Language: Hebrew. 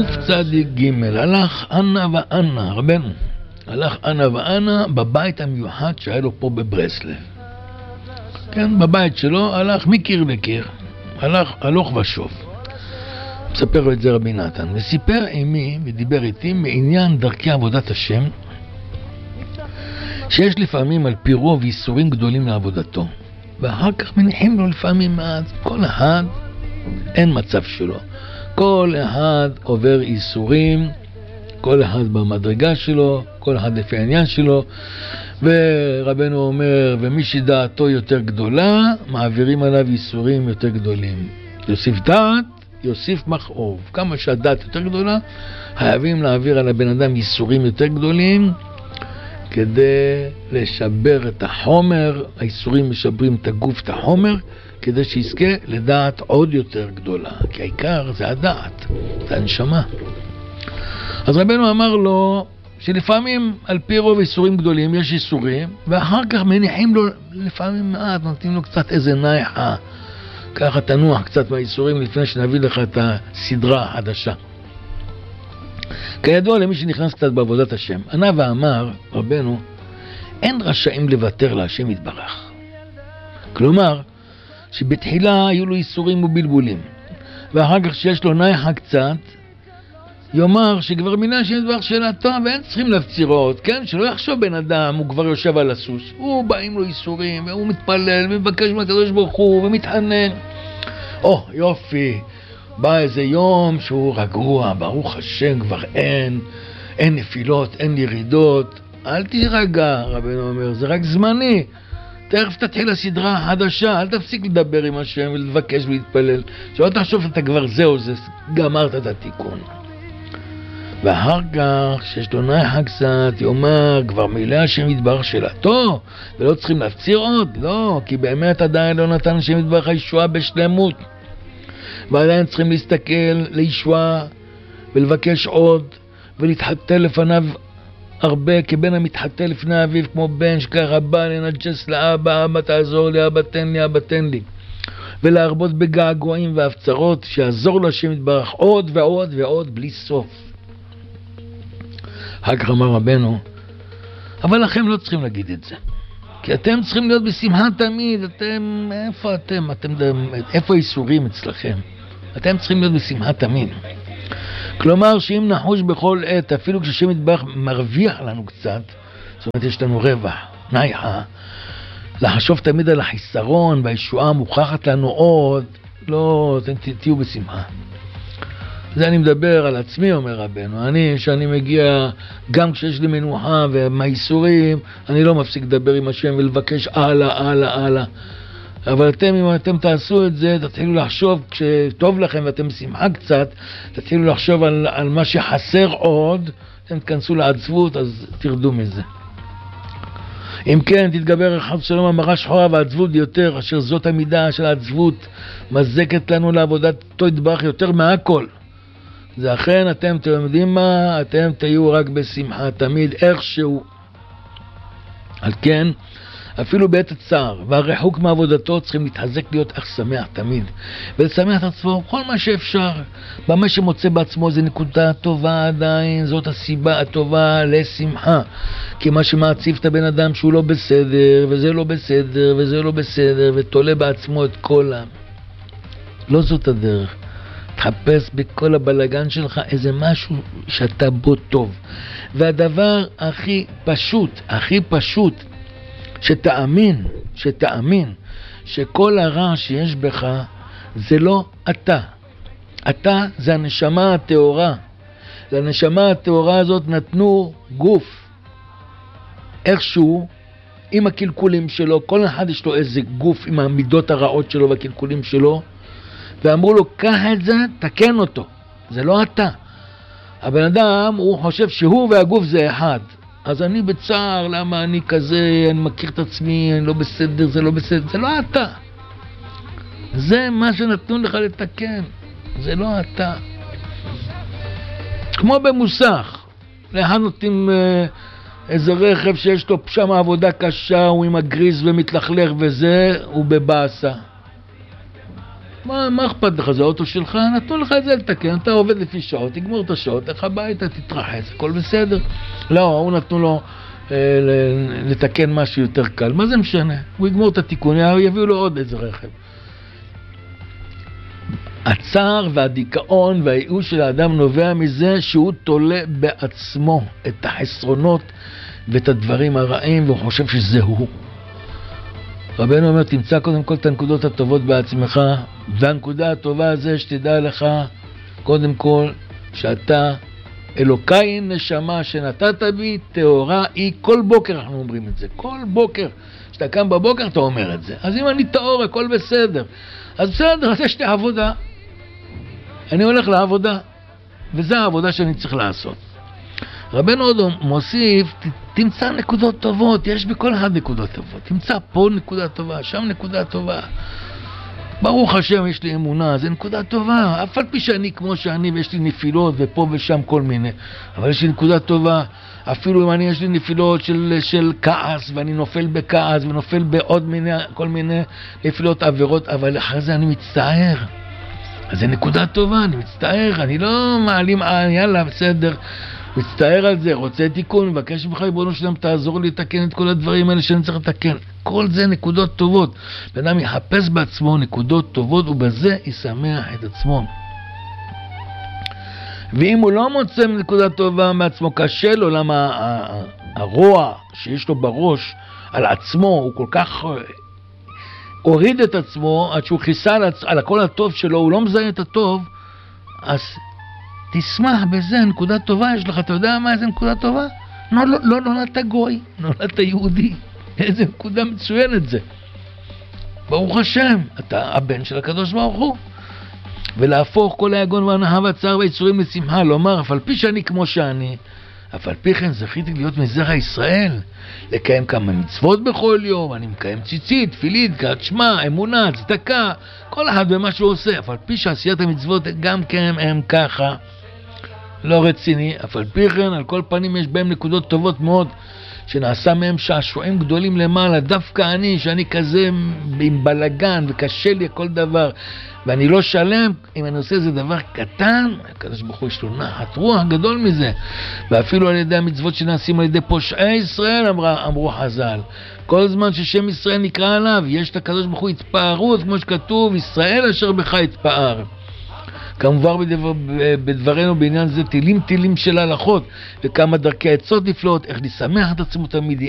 צדיק ג' הלך אנה ואנה, רבנו, הלך אנה ואנה בבית המיוחד שהיה לו פה בברסלב. כן, בבית שלו הלך מקיר לקיר, הלך הלוך ושוב. מספר לו את זה רבי נתן, וסיפר עמי ודיבר איתי מעניין דרכי עבודת השם, שיש לפעמים על פי רוב ייסורים גדולים לעבודתו, ואחר כך מניחים לו לפעמים מעט. כל אחד אין מצב שלו, כל אחד עובר ייסורים, כל אחד במדרגה שלו, כל אחד לפי העניין שלו. ורבנו אומר, ומי שדעתו יותר גדולה, מעבירים עליו ייסורים יותר גדולים. יוסיף דעת, יוסיף מכאוב. כמה שהדעת יותר גדולה, חייבים להעביר על הבן אדם ייסורים יותר גדולים, כדי לשבר את החומר. הייסורים משברים את הגוף, את החומר, כדי שיזכה לדעת עוד יותר גדולה. כי העיקר זה הדעת, זה הנשמה. אז רבנו אמר לו, שלפעמים על פי רוב איסורים גדולים יש איסורים, ואחר כך מניחים לו לפעמים מעט, נותנים לו קצת איזה נייחה, ככה תנוח קצת מהאיסורים לפני שנביא לך את הסדרה החדשה. כידוע למי שנכנס קצת בעבודת השם, ענה ואמר רבנו, אין רשאים לוותר להשם יתברך. כלומר, שבתחילה היו לו איסורים ובלבולים, ואחר כך שיש לו נייחה קצת, יאמר שכבר מינה שם דבר שאלה טוב, ואין צריכים להפצירות, כן? שלא יחשוב בן אדם, הוא כבר יושב על הסוס, הוא באים לו איסורים, והוא מתפלל, ומבקש מהקדוש ברוך הוא, ומתחנן. יופי, בא איזה יום שהוא רגוע, ברוך השם, כבר אין נפילות, אין ירידות. אל תירגע, רבנו אומר, זה רק זמני. תכף תתחיל הסדרה החדשה, אל תפסיק לדבר עם השם ולבקש ולהתפלל. שלא תחשוב שאתה כבר זהו, גמרת את התיקון. ואחר כך, שיש לו נייחה קצת, יאמר, כבר מילא השם יתברך שאלתו, ולא צריכים להפציר עוד, לא, כי באמת עדיין לא נתן השם יתברך הישועה בשלמות, ועדיין צריכים להסתכל לישועה, ולבקש עוד, ולהתחתל לפניו הרבה, כבן המתחתל לפני אביו, כמו בן שככה בא לנג'ס לאבא, אבא תעזור לי, אבא תן לי, אבא תן לי. ולהרבות בגעגועים והפצרות, שיעזור להשם יתברך עוד ועוד ועוד, בלי סוף. אחר כך אמר רבנו, אבל לכם לא צריכים להגיד את זה, כי אתם צריכים להיות בשמחה תמיד. איפה אתם? איפה איסורים אצלכם? אתם צריכים להיות בשמחה תמיד. כלומר, שאם נחוש בכל עת, אפילו כשהשם יתברך מרוויח לנו קצת, זאת אומרת יש לנו רווח, נייחה, לחשוב תמיד על החיסרון והישועה מוכחת לנו עוד, לא, אתם תהיו בשמחה. זה אני מדבר על עצמי, אומר רבנו. שאני מגיע, גם כשיש לי מנוחה ומהאיסורים, אני לא מפסיק לדבר עם השם ולבקש הלאה. אבל אם אתם תעשו את זה, תתחילו לחשוב, כשטוב לכם ואתם שמחה קצת, תתחילו לחשוב על מה שחסר עוד, אתם תכנסו לעצבות, אז תרדו מזה. אם כן, תתגבר אחד שלום המרה שחורה והעצבות יותר, אשר זאת המידה של העצבות, מזקת לנו לעבודת אותו יתברך יותר מהכל. זה אכן, אתם יודעים מה? אתם תהיו רק בשמחה תמיד, איכשהו. על כן, אפילו בעת הצער והרחוק מעבודתו צריכים להתחזק להיות אך שמח תמיד, ולשמח את עצמו כל מה שאפשר. במה שמוצא בעצמו זה נקודה טובה עדיין, זאת הסיבה הטובה לשמחה. כי מה שמעציב את הבן אדם שהוא לא בסדר, וזה לא בסדר, וזה לא בסדר, ותולה בעצמו את כל לא זאת הדרך. תחפש בכל הבלגן שלך איזה משהו שאתה בו טוב. והדבר הכי פשוט, שתאמין שכל הרע שיש בך זה לא אתה. אתה זה הנשמה הטהורה. לנשמה הטהורה הזאת נתנו גוף. איכשהו, עם הקלקולים שלו, כל אחד יש לו איזה גוף עם המידות הרעות שלו והקלקולים שלו, ואמרו לו, קח את זה, תקן אותו. זה לא אתה. הבן אדם, הוא חושב שהוא והגוף זה אחד. אז אני בצער, למה אני כזה, אני מכיר את עצמי, אני לא בסדר, זה לא בסדר. זה לא אתה. זה מה שנתנו לך לתקן. זה לא אתה. כמו במוסך. לאחד נותנים איזה רכב שיש לו שם עבודה קשה, הוא עם הגריז ומתלכלך וזה, הוא בבאסה. מה אכפת לך? זה האוטו שלך, נתנו לך את זה לתקן, אתה עובד לפי שעות, תגמור את השעות, לך הביתה, תתרחץ, הכל בסדר. לא, הוא נתנו לו לתקן משהו יותר קל, מה זה משנה? הוא יגמור את התיקון, יביאו לו עוד איזה רכב. הצער והדיכאון והייאוש של האדם נובע מזה שהוא תולה בעצמו את החסרונות ואת הדברים הרעים, והוא חושב שזה הוא. רבנו אומר, תמצא קודם כל את הנקודות הטובות בעצמך, והנקודה הטובה זה שתדע לך קודם כל שאתה אלוקי נשמה שנתת בי טהורה היא. כל בוקר אנחנו אומרים את זה, כל בוקר כשאתה קם בבוקר אתה אומר את זה. אז אם אני טהור הכל בסדר, אז בסדר, אז יש לי עבודה, אני הולך לעבודה, וזו העבודה שאני צריך לעשות. רבנו עוד מוסיף, תמצא נקודות טובות, יש בכל אחד נקודות טובות, תמצא פה נקודה טובה, שם נקודה טובה. ברוך השם, יש לי אמונה, זה נקודה טובה, אף על פי שאני כמו שאני ויש לי נפילות ופה ושם כל מיני, אבל יש לי נקודה טובה. אפילו אם יש לי נפילות של כעס, ואני נופל בכעס ונופל בעוד כל מיני נפילות עבירות, אבל אחרי זה אני מצטער, אז זה נקודה טובה, אני מצטער, אני לא מעלים, יאללה בסדר, מצטער על זה, רוצה תיקון, מבקש ממך ריבונו שלם, תעזור לי לתקן את כל הדברים האלה שאני צריך לתקן. כל זה נקודות טובות. בן אדם יחפש בעצמו נקודות טובות, ובזה ישמח את עצמו. ואם הוא לא מוצא נקודה טובה מעצמו, קשה לו, למה הרוע שיש לו בראש על עצמו, הוא כל כך הוריד את עצמו, עד שהוא חיסה על הכל הטוב שלו, הוא לא מזהה את הטוב, אז תשמח בזה, נקודה טובה יש לך. אתה יודע מה איזה נקודה טובה? לא נולדת גוי, נולדת יהודי. איזה נקודה מצוינת זה. ברוך השם, אתה הבן של הקדוש ברוך הוא. ולהפוך כל היגון והנאה והצער והיצורים לשמחה, לומר, אף על פי שאני כמו שאני, אף על פי כן זכיתי להיות מזרע ישראל, לקיים כמה מצוות בכל יום, אני מקיים ציצית, תפילין, קריאת שמע, אמונה, צדקה, כל אחד במה שהוא עושה, אף על פי שעשיית המצוות גם כן הם ככה, לא רציני, אף על פי כן, על כל פנים יש בהם נקודות טובות מאוד, שנעשה מהם שעשועים גדולים למעלה, דווקא אני, שאני כזה עם בלגן וקשה לי כל דבר, ואני לא שלם, אם אני עושה איזה דבר קטן, הקדוש ברוך הוא יש לו נחת רוח גדול מזה, ואפילו על ידי המצוות שנעשים על ידי פושעי ישראל, אמרו חז"ל, כל זמן ששם ישראל נקרא עליו, יש לקדוש ברוך הוא התפארות, כמו שכתוב, ישראל אשר בך התפאר. כמובן בדברנו בעניין זה תילים של הלכות, וכמה דרכי עצות נפלאות, איך לשמח את עצמו תמיד,